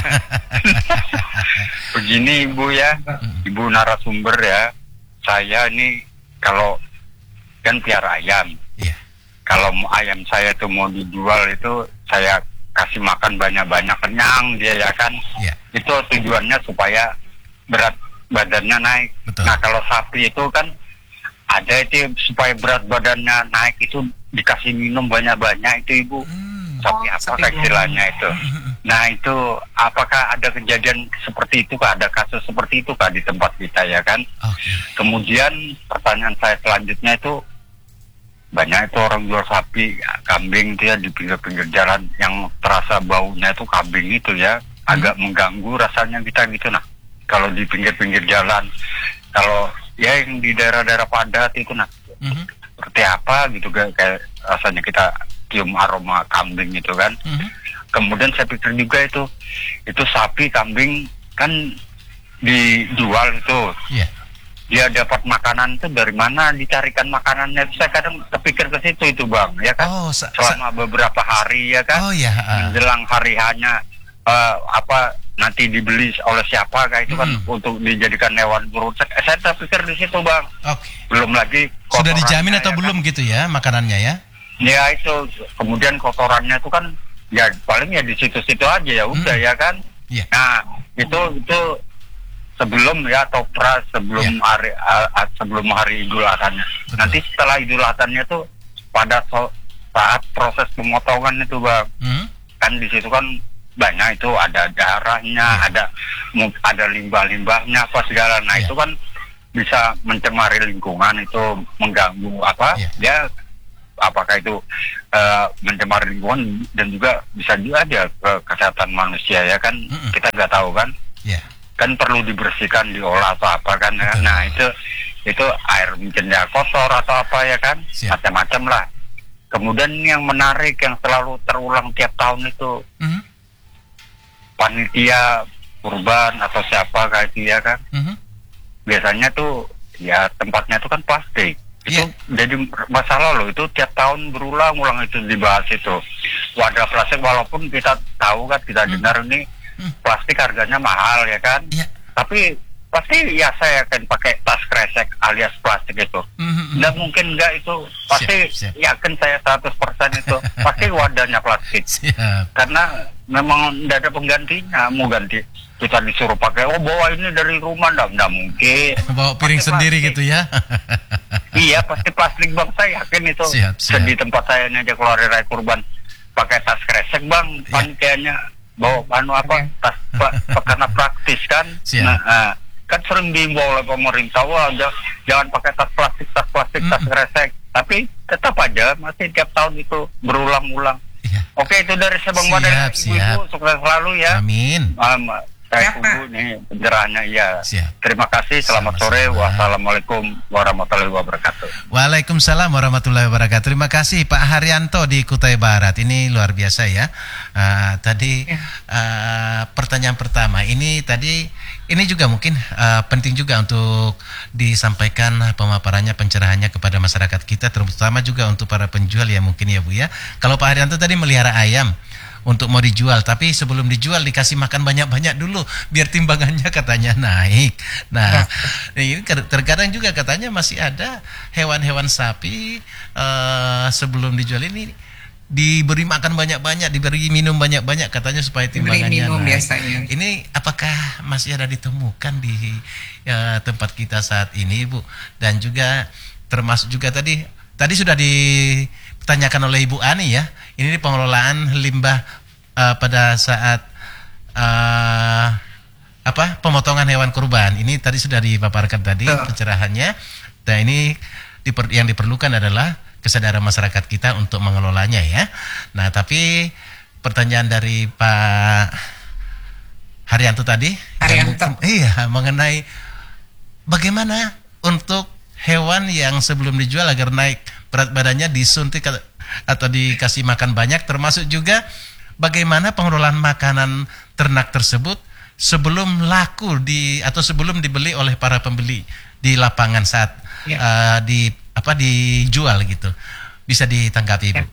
Begini ibu ya, ibu narasumber ya. Saya ini kalau kan piara ayam. Iya. Kalau mau ayam saya tuh mau dijual itu saya kasih makan banyak-banyak, kenyang dia ya kan. Iya. Itu tujuannya supaya berat badannya naik. Betul. Nah kalau sapi itu kan ada itu supaya berat badannya naik itu dikasih minum banyak-banyak itu ibu. Hmm. Sapi Oh, apa sapi kah minum. istilahnya itu? Nah itu apakah ada kejadian seperti itu kah? Ada kasus seperti itu kah di tempat kita ya kan? Oke. Kemudian pertanyaan saya selanjutnya itu banyak itu orang jual sapi, kambing itu ya di pinggir-pinggir jalan yang terasa baunya itu kambing itu ya agak mengganggu rasanya kita gitu. Nah kalau di pinggir-pinggir jalan, kalau ya yang di daerah-daerah padat itu nah Mhm. seperti apa gitu kayak, kayak rasanya kita cium aroma kambing itu kan. Mhm. Kemudian saya pikir juga itu itu sapi kambing kan dijual itu Iya. dia dapat makanan itu dari mana dicarikan makanannya, saya kadang terpikir ke situ itu Bang ya kan. Oh, sa- sa- Selama beberapa hari ya kan Oh ya. ah. menjelang hari hanya eh, apa nanti dibeli oleh siapa kayak itu kan Mm-mm. untuk dijadikan hewan kurban. Saya, saya terpikir di situ Bang. Oke. Belum lagi Sudah kotorannya, dijamin atau ya belum kan. gitu ya makanannya ya? Ya itu kemudian kotorannya itu kan ya paling ya di situ-situ aja ya udah hmm. ya kan. Yeah. Nah itu itu sebelum ya atau pra sebelum yeah. hari uh, sebelum hari Idul Adhanya. Nanti setelah Idul Adhanya tuh pada so, saat proses pemotongan itu bang, hmm. kan di situ kan banyak itu ada darahnya, yeah. ada ada limbah-limbahnya apa segala. Nah yeah. itu kan bisa mencemari lingkungan, itu mengganggu apa yeah. dia apakah itu uh, mencemari lingkungan dan juga bisa juga ada ke kesehatan manusia ya kan. Mm-mm. Kita nggak tahu kan yeah. kan perlu dibersihkan, diolah atau apa kan. Betul. Nah itu itu air mungkin ya kotor atau apa ya kan. Siap. Macam-macam lah. Kemudian yang menarik yang selalu terulang tiap tahun itu mm-hmm. panitia kurban atau siapa kayak dia kan. Mm-hmm. Biasanya tuh ya tempatnya tuh kan plastik. Itu yeah. jadi masalah loh, itu tiap tahun berulang-ulang itu dibahas itu. Wadah plastik walaupun kita tahu kan, kita mm. dengar ini mm. plastik harganya mahal ya kan. Yeah. Tapi pasti ya saya akan pakai tas kresek alias plastik itu. Mm-hmm. Nggak mungkin enggak itu. Pasti siap, siap. Yakin saya seratus persen itu. Pasti wadahnya plastik. Siap. Karena memang tidak ada penggantinya. Mau ganti kita disuruh pakai, oh bawa ini dari rumah, enggak, enggak mungkin. Bawa piring pasti sendiri plastik. Gitu ya. Iya pasti plastik bang, saya yakin itu. Siap, siap. Di tempat saya ini aja kalau hari raya kurban pakai tas kresek bang, yeah. panitianya bawa anu apa okay. tas pra, karena praktis kan. Nah, uh, kan sering diimbau oleh pemerintah, wah jangan pakai tas plastik, tas plastik, mm. tas kresek. Tapi tetap aja masih tiap tahun itu berulang-ulang. Yeah. Oke itu dari saya bang Badar, ibu-ibu sukses selalu ya. Amin. Um, Saya tunggu nih pencerahannya ya. Siap. Terima kasih. Selamat Sama-sama. sore. Wassalamualaikum warahmatullahi wabarakatuh. Waalaikumsalam warahmatullahi wabarakatuh. Terima kasih Pak Haryanto di Kutai Barat. Ini luar biasa ya. Uh, tadi ya. uh, pertanyaan pertama ini tadi ini juga mungkin uh, penting juga untuk disampaikan pemaparannya, pencerahannya kepada masyarakat kita, terutama juga untuk para penjual ya mungkin ya Bu ya. Kalau Pak Haryanto tadi melihara ayam untuk mau dijual, tapi sebelum dijual dikasih makan banyak-banyak dulu biar timbangannya katanya naik. Nah, ini terkadang juga katanya masih ada hewan-hewan sapi uh, sebelum dijual ini diberi makan banyak-banyak, diberi minum banyak-banyak katanya supaya timbangannya naik. Biasanya. Ini apakah masih ada ditemukan di uh, tempat kita saat ini, Bu? Dan juga termasuk juga tadi tadi sudah ditanyakan oleh Ibu Ani ya. Ini pengelolaan limbah uh, pada saat uh, apa pemotongan hewan kurban. Ini tadi sudah dipaparkan tadi uh. pencerahannya. Dan ini diper, yang diperlukan adalah kesadaran masyarakat kita untuk mengelolanya ya. Nah, tapi pertanyaan dari Pak Haryanto tadi, Haryanto. Yang, iya, mengenai bagaimana untuk hewan yang sebelum dijual agar naik berat badannya disuntik atau dikasih makan banyak, termasuk juga bagaimana pengelolaan makanan ternak tersebut sebelum laku di atau sebelum dibeli oleh para pembeli di lapangan saat ya. uh, di apa dijual gitu. Bisa ditanggapi Ibu? Ya,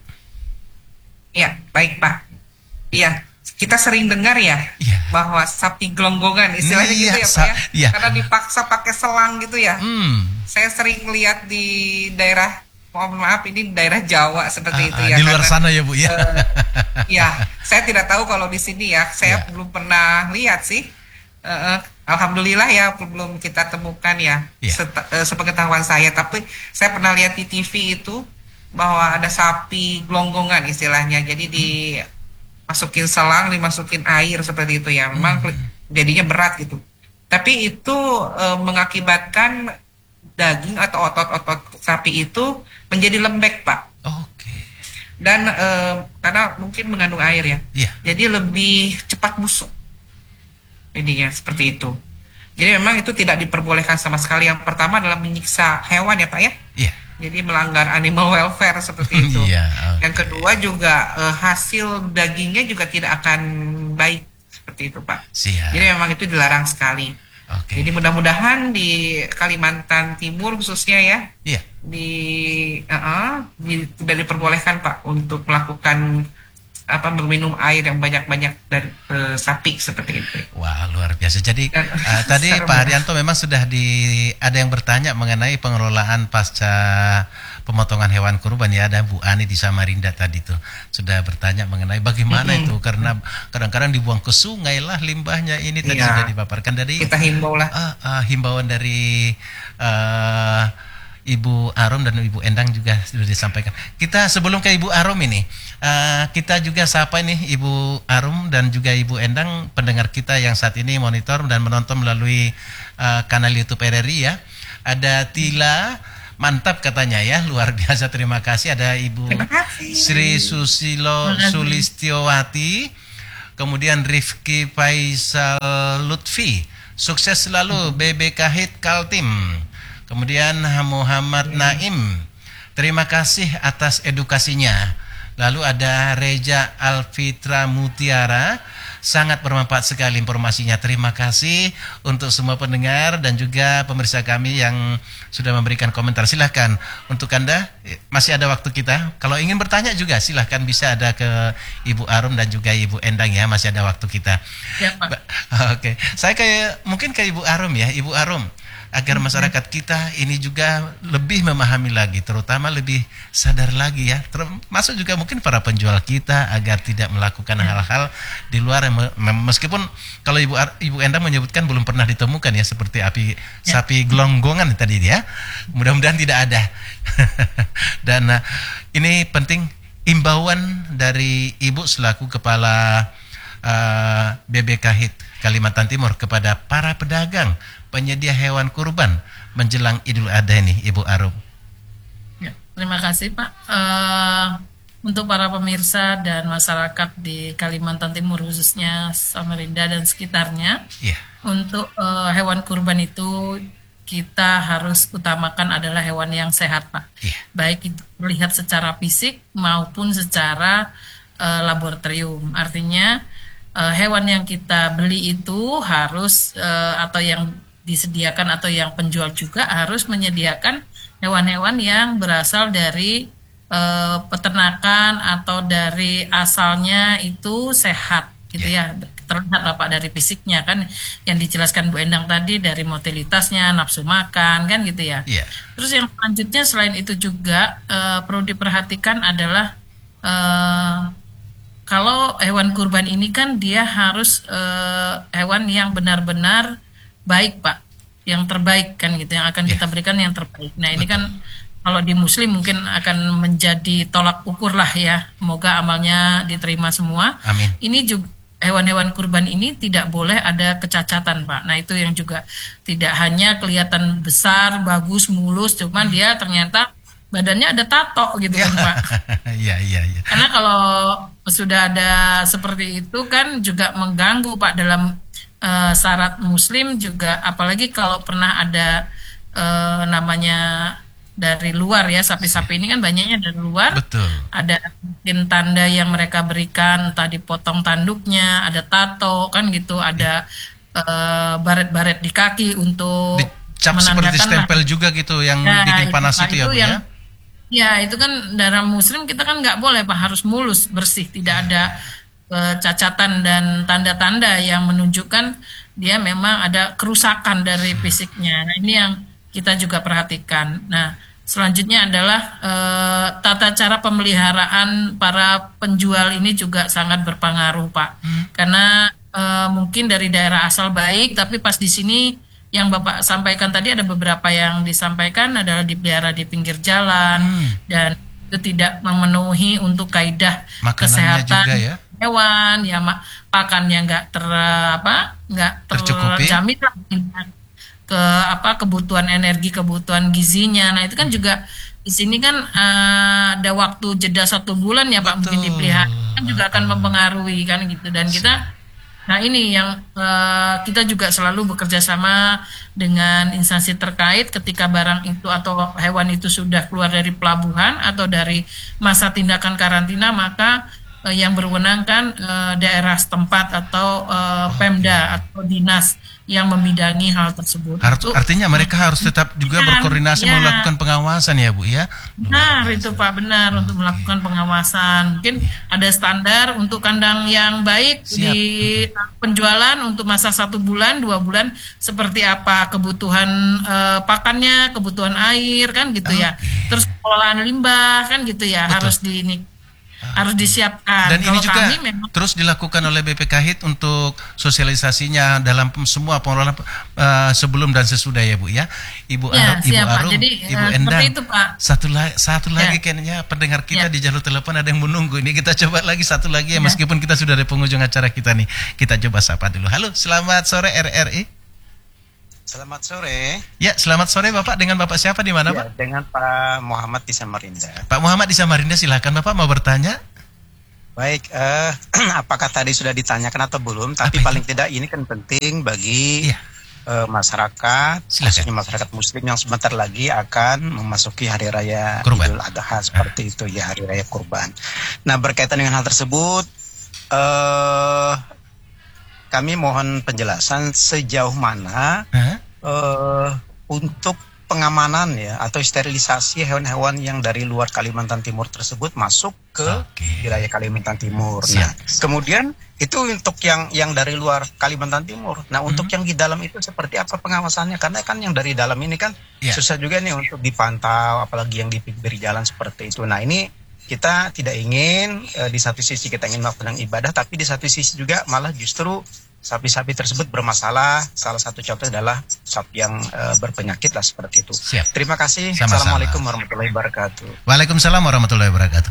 ya baik Pak. Iya, kita sering dengar ya, ya. bahwa sapi gelonggongan istilahnya ya, gitu ya Pak ya. ya. Karena dipaksa pakai selang gitu ya. Hmm. Saya sering lihat di daerah, mohon maaf ini daerah Jawa seperti uh, itu ya. Di luar karena, sana ya Bu ya. Uh, ya, saya tidak tahu kalau di sini ya. Saya ya. belum pernah lihat sih. Uh, uh, Alhamdulillah ya belum kita temukan ya, ya. Seta, uh, sepengetahuan saya. Tapi saya pernah lihat di T V itu bahwa ada sapi gelonggongan istilahnya. Jadi dimasukin selang, dimasukin air seperti itu ya. Memang hmm. jadinya berat gitu. Tapi itu uh, mengakibatkan daging atau otot-otot sapi itu menjadi lembek Pak. Oke. Okay. Dan e, karena mungkin mengandung air ya, yeah. jadi lebih cepat busuk. Jadinya seperti itu. Jadi memang itu tidak diperbolehkan sama sekali. Yang pertama adalah menyiksa hewan ya Pak ya. Yeah. Jadi melanggar animal welfare seperti itu. yeah, okay. Yang kedua juga e, hasil dagingnya juga tidak akan baik seperti itu Pak. Siap. Jadi memang itu dilarang sekali. Okay. Jadi mudah-mudahan di Kalimantan Timur khususnya ya, yeah. di, uh, di tidak diperbolehkan Pak untuk melakukan apa berminum air yang banyak-banyak dari uh, sapi seperti itu. Wah, luar biasa. Jadi uh, tadi Pak Haryanto memang sudah di ada yang bertanya mengenai pengelolaan pasca pemotongan hewan kurban ya. Ada Bu Ani di Samarinda tadi tuh sudah bertanya mengenai bagaimana mm-hmm. itu, karena kadang-kadang dibuang ke sungai lah limbahnya ini tadi iya. sudah dipaparkan dari kita himbau lah uh, uh, himbauan dari uh, Ibu Arum dan Ibu Endang juga sudah disampaikan. Kita sebelum ke Ibu Arum ini, uh, kita juga sapa nih Ibu Arum dan juga Ibu Endang, pendengar kita yang saat ini monitor dan menonton melalui uh, kanal YouTube R R I ya. Ada Tila, mantap katanya ya, luar biasa, terima kasih. Ada Ibu Sri Susilo Sulistiowati, kemudian Rifki Faisal Lutfi, sukses selalu B B K Hit Kaltim. Kemudian Muhammad Naim, terima kasih atas edukasinya. Lalu ada Reja Alfitra Mutiara, sangat bermanfaat sekali informasinya. Terima kasih untuk semua pendengar dan juga pemirsa kami yang sudah memberikan komentar. Silahkan untuk Anda, masih ada waktu kita. Kalau ingin bertanya juga silahkan, bisa ada ke Ibu Arum dan juga Ibu Endang ya, masih ada waktu kita. Ya, Pak. Oke, saya kayak mungkin ke Ibu Arum ya, Ibu Arum. Agar masyarakat kita ini juga lebih memahami lagi, terutama lebih sadar lagi ya, termasuk juga mungkin para penjual kita agar tidak melakukan hal-hal di luar, meskipun kalau Ibu Ibu Endang menyebutkan belum pernah ditemukan ya, seperti api ya. sapi gelonggongan tadi ya, mudah-mudahan tidak ada. Dan uh, ini penting imbauan dari Ibu selaku kepala uh, B B K H I T Kalimantan Timur kepada para pedagang penyedia hewan kurban menjelang Idul Adha ini, Ibu Arum. Ya, terima kasih Pak. Uh, untuk para pemirsa dan masyarakat di Kalimantan Timur khususnya Samarinda dan sekitarnya, yeah. untuk uh, hewan kurban itu kita harus utamakan adalah hewan yang sehat Pak. Yeah. Baik itu melihat secara fisik maupun secara uh, laboratorium. Artinya uh, hewan yang kita beli itu harus uh, atau yang disediakan atau yang penjual juga harus menyediakan hewan-hewan yang berasal dari e, peternakan atau dari asalnya itu sehat gitu yeah. ya, terlihat Pak dari fisiknya kan yang dijelaskan Bu Endang tadi, dari motilitasnya, nafsu makan kan gitu ya. Yeah. Terus yang selanjutnya selain itu juga e, perlu diperhatikan adalah e, kalau hewan kurban ini kan dia harus e, hewan yang benar-benar baik Pak, yang terbaik kan gitu, yang akan yeah. kita berikan yang terbaik. Nah ini kan kalau di Muslim mungkin akan menjadi tolak ukur lah ya, semoga amalnya diterima semua. Amin. Ini juga hewan-hewan kurban ini tidak boleh ada kecacatan Pak. Nah itu yang juga tidak hanya kelihatan besar, bagus, mulus, cuman hmm. dia ternyata badannya ada tato gitu kan Pak. Iya iya iya. Karena kalau sudah ada seperti itu kan juga mengganggu Pak dalam Uh, syarat Muslim juga, apalagi kalau pernah ada uh, namanya dari luar ya, sapi-sapi ini kan banyaknya dari luar. Betul. Ada mungkin tanda yang mereka berikan, entah dipotong tanduknya, ada tato kan gitu, ada uh, baret-baret di kaki untuk dicap seperti stempel juga gitu yang nah, bikin panas itu, itu ya Bu yang, ya. Ya itu kan dalam Muslim kita kan nggak boleh Pak, harus mulus, bersih, tidak ada cacatan dan tanda-tanda yang menunjukkan dia memang ada kerusakan dari fisiknya. Nah ini yang kita juga perhatikan. Nah selanjutnya adalah e, tata cara pemeliharaan para penjual ini juga sangat berpengaruh Pak. Hmm. Karena e, mungkin dari daerah asal baik, tapi pas di sini yang Bapak sampaikan tadi ada beberapa yang disampaikan adalah dipelihara di pinggir jalan hmm. dan itu tidak memenuhi untuk kaidah makanannya kesehatan juga ya? Hewan ya mak pakannya nggak ter apa nggak terjamin ke apa kebutuhan energi, kebutuhan gizinya. Nah itu kan juga di sini kan uh, ada waktu jeda satu bulan ya Pak. Betul. Mungkin dipelihara kan juga akan mempengaruhi kan gitu, dan kita nah ini yang uh, kita juga selalu bekerja sama dengan instansi terkait ketika barang itu atau hewan itu sudah keluar dari pelabuhan atau dari masa tindakan karantina, maka uh, yang berwenang kan uh, daerah setempat atau uh, Pemda Pemda atau dinas yang membidangi hal tersebut. Harus, itu, artinya mereka harus tetap juga kan, berkoordinasi ya. melakukan pengawasan ya Bu ya. Benar itu Pak, benar hmm. untuk melakukan pengawasan. Mungkin ada standar untuk kandang yang baik. Siap. Di penjualan untuk masa satu bulan, dua bulan seperti apa kebutuhan eh, pakannya, kebutuhan air kan gitu okay. ya. Terus pengelolaan limbah kan gitu ya. Betul. Harus di ini harus disiapkan. Dan Kalau ini juga memang, terus dilakukan oleh B P K H I T untuk sosialisasinya dalam semua pengelolaan uh, sebelum dan sesudah ya Bu ya. Ibu ya, Arum, Ibu siap, Arum, Jadi, Ibu uh, Endang. itu, Pak. Satu lagi, satu ya. lagi kayaknya pendengar kita ya. Di jalur telepon ada yang menunggu. Ini kita coba lagi satu lagi ya, ya. Meskipun kita sudah di penghujung acara kita nih. Kita coba sapa dulu. Halo, selamat sore R R I. Selamat sore. Ya, selamat sore Bapak. Dengan Bapak siapa di mana ya, Pak? Dengan Pak Muhammad di Samarinda. Pak Muhammad di Samarinda, silakan Bapak mau bertanya. Baik, uh, apakah tadi sudah ditanyakan atau belum? Tapi Apa paling itu? Tidak ini kan penting bagi ya. uh, masyarakat, khususnya masyarakat Muslim yang sebentar lagi akan memasuki hari raya Kurban. Idul Adha seperti ah. itu ya, hari raya Kurban. Nah, berkaitan dengan hal tersebut, uh, kami mohon penjelasan sejauh mana huh? uh, untuk pengamanan ya atau sterilisasi hewan-hewan yang dari luar Kalimantan Timur tersebut masuk ke okay. wilayah Kalimantan Timur. Siap. Nah, kemudian itu untuk yang yang dari luar Kalimantan Timur. Nah, hmm. untuk yang di dalam itu seperti apa pengawasannya? Karena kan yang dari dalam ini kan yeah. susah juga nih untuk dipantau, apalagi yang di pinggir jalan seperti itu. Nah, ini kita tidak ingin e, di satu sisi kita ingin melakukan ibadah, tapi di satu sisi juga malah justru sapi-sapi tersebut bermasalah. Salah satu contoh adalah sapi yang e, berpenyakit lah seperti itu. Siap. Terima kasih. Sama-sama. Assalamualaikum warahmatullahi wabarakatuh. Waalaikumsalam warahmatullahi wabarakatuh.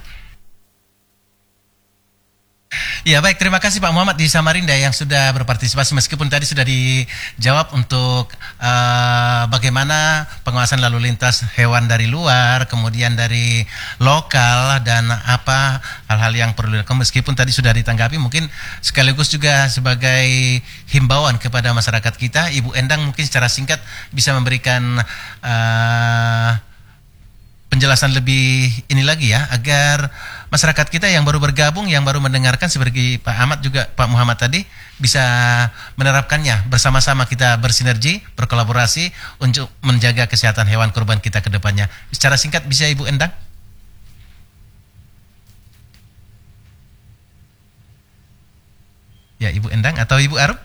Ya baik, terima kasih Pak Muhammad di Samarinda yang sudah berpartisipasi meskipun tadi sudah dijawab untuk uh, bagaimana pengawasan lalu lintas hewan dari luar, kemudian dari lokal dan apa hal-hal yang perlu dilakukan meskipun tadi sudah ditanggapi mungkin sekaligus juga sebagai himbauan kepada masyarakat kita. Ibu Endang mungkin secara singkat bisa memberikan uh, penjelasan lebih ini lagi ya agar masyarakat kita yang baru bergabung, yang baru mendengarkan seperti Pak Ahmad juga Pak Muhammad tadi bisa menerapkannya bersama-sama kita bersinergi, berkolaborasi untuk menjaga kesehatan hewan kurban kita ke depannya. Secara singkat bisa Ibu Endang? Ya Ibu Endang atau Ibu Arum?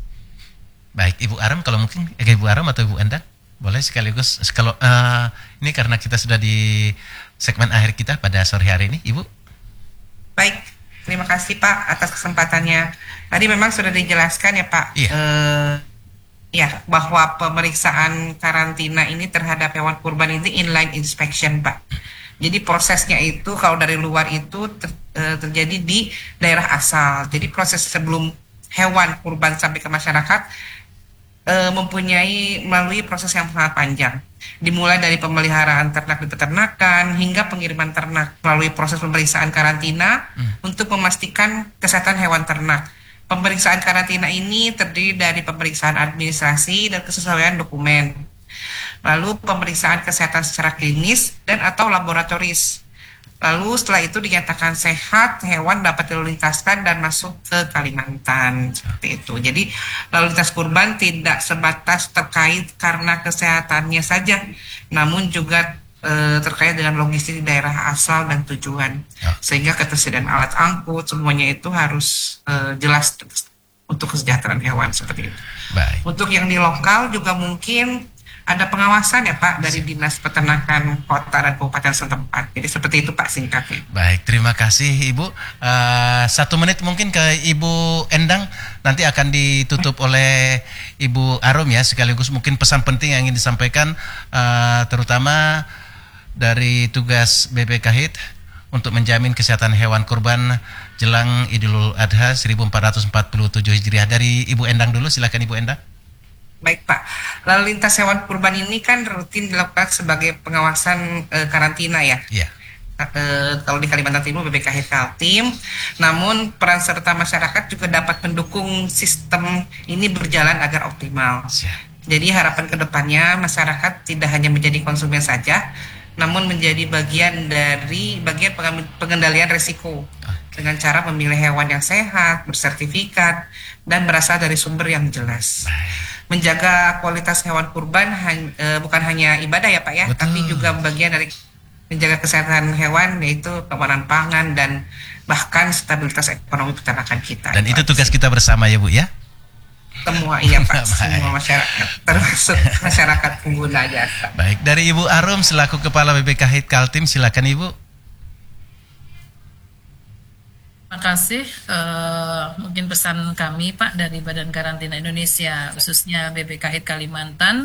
Baik Ibu Arum kalau mungkin eh, Ibu Arum atau Ibu Endang boleh sekaligus kalau uh, ini karena kita sudah di segmen akhir kita pada sore hari ini, Ibu. Baik, terima kasih Pak atas kesempatannya. Tadi memang sudah dijelaskan ya Pak, iya. uh, ya bahwa pemeriksaan karantina ini terhadap hewan kurban ini inline inspection Pak. Jadi prosesnya itu kalau dari luar itu ter, uh, terjadi di daerah asal. Jadi proses sebelum hewan kurban sampai ke masyarakat E, mempunyai melalui proses yang sangat panjang, dimulai dari pemeliharaan ternak di peternakan hingga pengiriman ternak melalui proses pemeriksaan karantina hmm. untuk memastikan kesehatan hewan ternak. Pemeriksaan karantina ini terdiri dari pemeriksaan administrasi dan kesesuaian dokumen, lalu pemeriksaan kesehatan secara klinis dan atau laboratoris. Lalu setelah itu dinyatakan sehat, hewan dapat dilalu lintaskan dan masuk ke Kalimantan. Seperti itu. Jadi lalu lintas kurban tidak sebatas terkait karena kesehatannya saja, namun juga e, terkait dengan logistik di daerah asal dan tujuan. Ya. Sehingga ketersediaan alat angkut, semuanya itu harus e, jelas untuk kesejahteraan hewan seperti itu. Baik. Untuk yang di lokal juga mungkin ada pengawasan ya Pak dari Dinas Peternakan Kota dan Kabupaten setempat. Jadi seperti itu Pak singkatnya. Baik, terima kasih Ibu. Uh, satu menit mungkin ke Ibu Endang, nanti akan ditutup oleh Ibu Arum ya. Sekaligus mungkin pesan penting yang ingin disampaikan uh, terutama dari tugas B P K H I T untuk menjamin kesehatan hewan kurban jelang Idul Adha seribu empat ratus empat puluh tujuh Hijriah. Dari Ibu Endang dulu, silakan Ibu Endang. Baik Pak, lalu lintas hewan kurban ini kan rutin dilakukan sebagai pengawasan e, karantina ya. Iya. E, kalau di Kalimantan Timur B P K H I T Kaltim, namun peran serta masyarakat juga dapat mendukung sistem ini berjalan agar optimal. Siap. Jadi harapan kedepannya masyarakat tidak hanya menjadi konsumen saja, namun menjadi bagian dari bagian pengendalian risiko dengan cara memilih hewan yang sehat, bersertifikat, dan berasal dari sumber yang jelas. Menjaga kualitas hewan kurban han, e, bukan hanya ibadah ya Pak ya, betul, tapi juga bagian dari menjaga kesehatan hewan, yaitu keamanan pangan dan bahkan stabilitas ekonomi peternakan kita. Dan itu tugas kita bersama ya Bu ya? Semua iya Pak, semua masyarakat, termasuk masyarakat pengguna jasa. Baik, dari Ibu Arum selaku Kepala B B K H I T Kaltim, silakan Ibu. Terima kasih. Uh, mungkin pesan kami Pak dari Badan Karantina Indonesia, khususnya B B K H I T Kalimantan,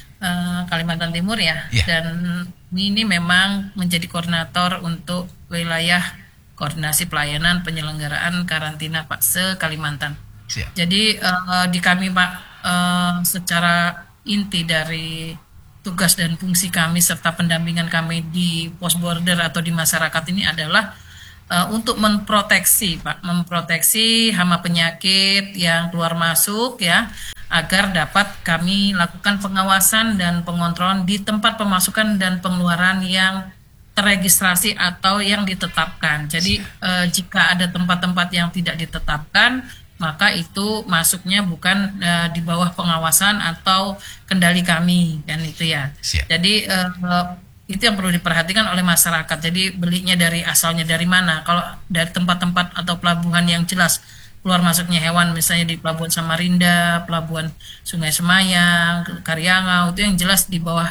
uh, Kalimantan Timur ya. Yeah. Dan ini memang menjadi koordinator untuk wilayah koordinasi pelayanan penyelenggaraan karantina Pak se-Kalimantan. Yeah. Jadi uh, di kami Pak, uh, secara inti dari tugas dan fungsi kami serta pendampingan kami di pos border atau di masyarakat ini adalah Uh, untuk memproteksi Pak, memproteksi hama penyakit yang keluar masuk ya, agar dapat kami lakukan pengawasan dan pengontrolan di tempat pemasukan dan pengeluaran yang terregistrasi atau yang ditetapkan. Jadi uh, jika ada tempat-tempat yang tidak ditetapkan, maka itu masuknya bukan uh, di bawah pengawasan atau kendali kami, kan itu ya. Siap. Jadi uh, itu yang perlu diperhatikan oleh masyarakat. Jadi belinya dari asalnya dari mana? Kalau dari tempat-tempat atau pelabuhan yang jelas keluar masuknya hewan, misalnya di Pelabuhan Samarinda, Pelabuhan Sungai Semayang, Karyangau, itu yang jelas di bawah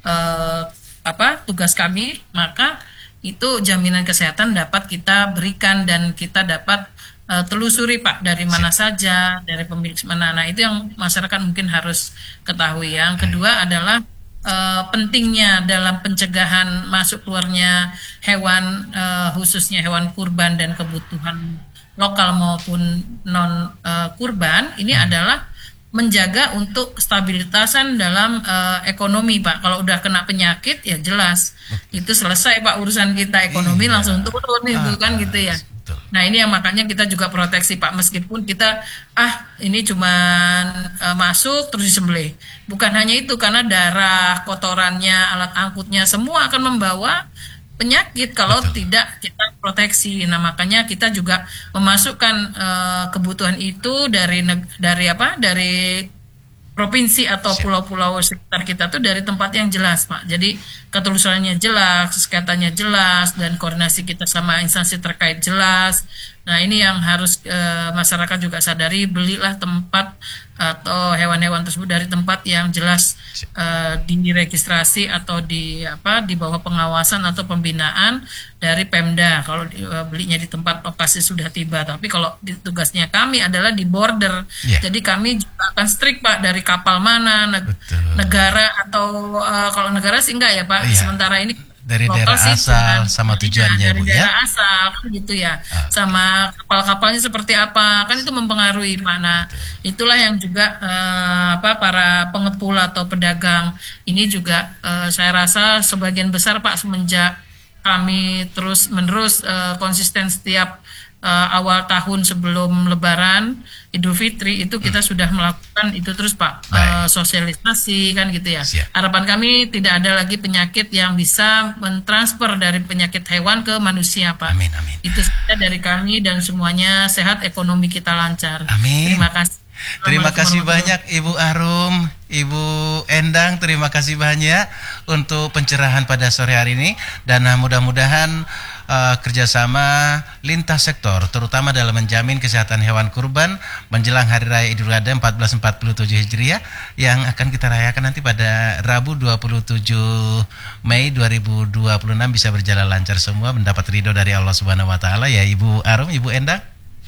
eh, apa tugas kami, maka itu jaminan kesehatan dapat kita berikan dan kita dapat eh, telusuri Pak dari mana saja, dari pemilik mana. Nah itu yang masyarakat mungkin harus ketahui. Yang kedua adalah Uh, pentingnya dalam pencegahan masuk keluarnya hewan, uh, khususnya hewan kurban dan kebutuhan lokal maupun non uh, kurban ini hmm. adalah menjaga untuk stabilitasan dalam uh, ekonomi Pak. Kalau udah kena penyakit ya jelas hmm. itu selesai Pak urusan kita, ekonomi iya. langsung turun itu ah, kan gitu ya. Nah ini yang makanya kita juga proteksi Pak, meskipun kita ah ini cuma uh, masuk terus disembelih. Bukan hanya itu, karena darah, kotorannya, alat angkutnya semua akan membawa penyakit kalau Betul. tidak kita proteksi. Nah makanya kita juga memasukkan uh, kebutuhan itu dari dari apa dari provinsi atau pulau-pulau sekitar kita tuh dari tempat yang jelas Pak. Jadi ketelusurannya jelas, kesehatannya jelas, dan koordinasi kita sama instansi terkait jelas. Nah ini yang harus e, masyarakat juga sadari, belilah tempat atau hewan-hewan tersebut dari tempat yang jelas e, diregistrasi atau di apa di bawah pengawasan atau pembinaan dari Pemda. Kalau e, belinya di tempat lokasi sudah tiba, tapi kalau di, tugasnya kami adalah di border. Yeah. Jadi kami juga akan strict Pak dari kapal mana, neg- negara atau e, kalau negara sih enggak ya Pak. Yeah. Sementara ini dari daerah asal sama tujuannya ya, dari Bu ya. Daerah asal gitu ya. Ah. Sama kapal-kapalnya seperti apa kan itu mempengaruhi mana. Itulah yang juga uh, apa para pengepul atau pedagang ini juga uh, saya rasa sebagian besar Pak semenjak kami terus menerus uh, konsisten setiap uh, awal tahun sebelum Lebaran Idul Fitri itu kita hmm. sudah melakukan itu terus Pak, uh, sosialisasi kan gitu ya. Siap. Harapan kami tidak ada lagi penyakit yang bisa mentransfer dari penyakit hewan ke manusia Pak. Amin, amin. Itu saja dari kami dan semuanya sehat, ekonomi kita lancar. Amin. Terima kasih. Terima kasih banyak Ibu Arum, Ibu Endang, terima kasih banyak untuk pencerahan pada sore hari ini, dan mudah-mudahan uh, kerjasama lintas sektor terutama dalam menjamin kesehatan hewan kurban menjelang Hari Raya Idul Adha seribu empat ratus empat puluh tujuh Hijriah yang akan kita rayakan nanti pada Rabu dua puluh tujuh Mei dua ribu dua puluh enam bisa berjalan lancar semua, mendapat ridho dari Allah Subhanahu wa taala ya Ibu Arum, Ibu Endang.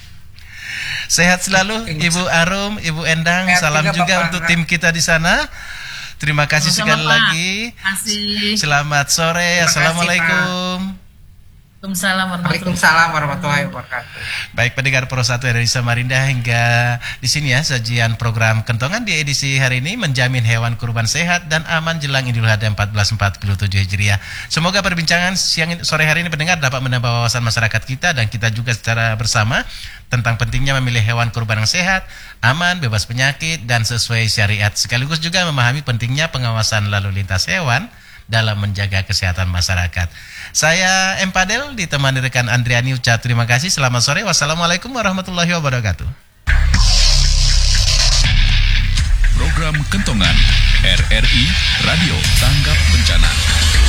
Sehat selalu Ibu Arum, Ibu Endang. Salam juga, juga untuk tim kita di sana. Terima kasih Sama-sama, sekali Pak. lagi. Kasih. Selamat sore. Terima Assalamualaikum. Waalaikumsalam warahmatullahi wabarakatuh. Baik pendengar Pro satu R R I Samarinda, hingga di sini ya sajian program Kentongan di edisi hari ini, menjamin hewan kurban sehat dan aman jelang Idul Adha seribu empat ratus empat puluh tujuh Hijriah. Semoga perbincangan siang sore hari ini pendengar dapat menambah wawasan masyarakat kita dan kita juga secara bersama tentang pentingnya memilih hewan kurban yang sehat, aman, bebas penyakit dan sesuai syariat. Sekaligus juga memahami pentingnya pengawasan lalu lintas hewan dalam menjaga kesehatan masyarakat. Saya M. Padel ditemani rekan Andriani Uca. Terima kasih. Selamat sore. Wassalamualaikum warahmatullahi wabarakatuh. Program Kentongan R R I Radio Tanggap Bencana.